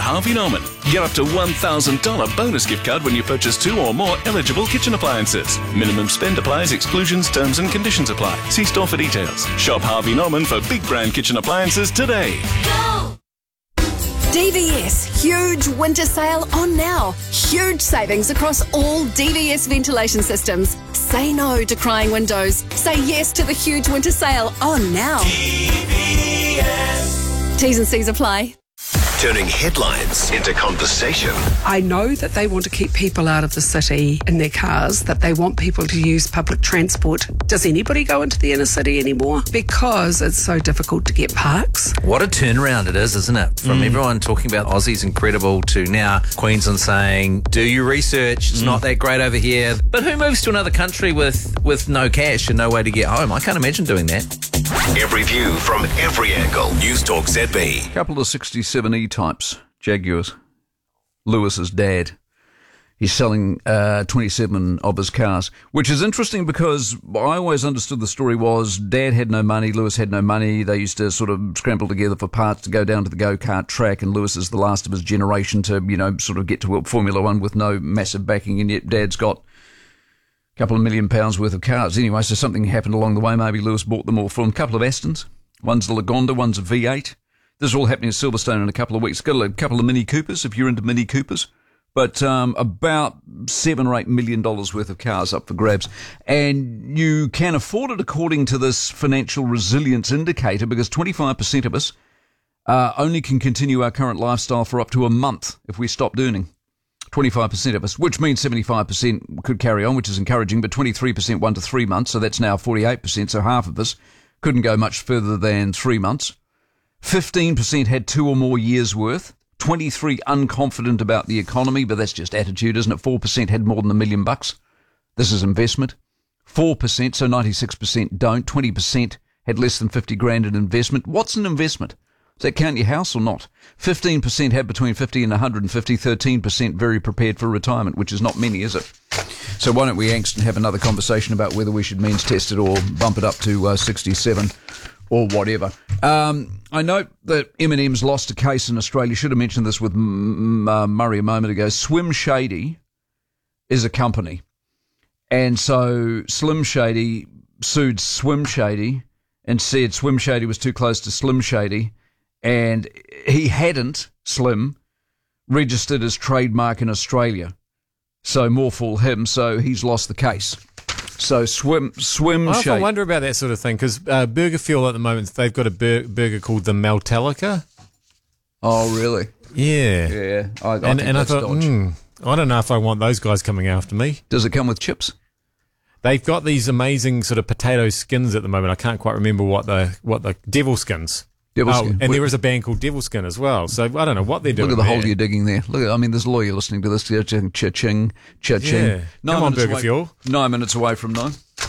Harvey Norman. Get up to $1,000 bonus gift card when you purchase 2 or more eligible kitchen appliances. Minimum spend applies, exclusions, terms and conditions apply. See store for details. Shop Harvey Norman for big brand kitchen appliances today. Go! DVS huge winter sale on now. Huge savings across all DVS ventilation systems. Say no to crying windows. Say yes to the huge winter sale on now. DVS. T's and C's apply. Turning headlines into conversation. I know that they want to keep people out of the city in their cars, that they want people to use public transport. Does anybody go into the inner city anymore? Because it's so difficult to get parks. What a turnaround it is, isn't it? From everyone talking about Aussie's incredible to now Queensland saying, do your research, it's not that great over here. But who moves to another country with no cash and no way to get home? I can't imagine doing that. Every view from every angle. News Talk ZB. Couple of 67E types, Jaguars. Lewis's dad. He's selling 27 of his cars, which is interesting because I always understood the story was Dad had no money, Lewis had no money. They used to sort of scramble together for parts to go down to the go-kart track, and Lewis is the last of his generation to, sort of get to Formula One with no massive backing, and yet Dad's got a couple of £1 million worth of cars. Anyway, so something happened along the way. Maybe Lewis bought them all for him. A couple of Astons. One's a Lagonda, one's a V8. This is all happening at Silverstone in a couple of weeks. Got a couple of Mini Coopers, if you're into Mini Coopers. But about $7 or $8 million worth of cars up for grabs. And you can afford it according to this financial resilience indicator, because 25% of us only can continue our current lifestyle for up to a month if we stopped earning. 25% of us, which means 75% could carry on, which is encouraging, but 23% 1 to 3 months, so that's now 48%, so half of us couldn't go much further than 3 months. 15% had 2 or more years' worth. 23 unconfident about the economy, but that's just attitude, isn't it? 4% had more than $1 million. This is investment. 4%, so 96% don't. 20% had less than 50 grand in investment. What's an investment? Does that count your house or not? 15% had between 50 and 150. 13% very prepared for retirement, which is not many, is it? So why don't we angst and have another conversation about whether we should means test it or bump it up to 67 or whatever. I note that M&M's lost a case in Australia. Should have mentioned this with Murray a moment ago. Swim Shady is a company. And so Slim Shady sued Swim Shady and said Swim Shady was too close to Slim Shady. And he hadn't, Slim, registered his trademark in Australia. So more for him. So he's lost the case. So Swim Shady. I often wonder about that sort of thing, because Burger Fuel at the moment, they've got a burger called the Maltelica. Oh, really? Yeah. Yeah. I think that's I thought, dodge. I don't know if I want those guys coming after me. Does it come with chips? They've got these amazing sort of potato skins at the moment. I can't quite remember what the devil skins. Skin. And there is a band called Devil Skin as well. So I don't know what they're doing. Look at the there. hole you're digging there. Look, there's a lawyer listening to this. Cha-ching, cha-ching. Yeah. Come on, Burger Fuel. 9 minutes away from 9.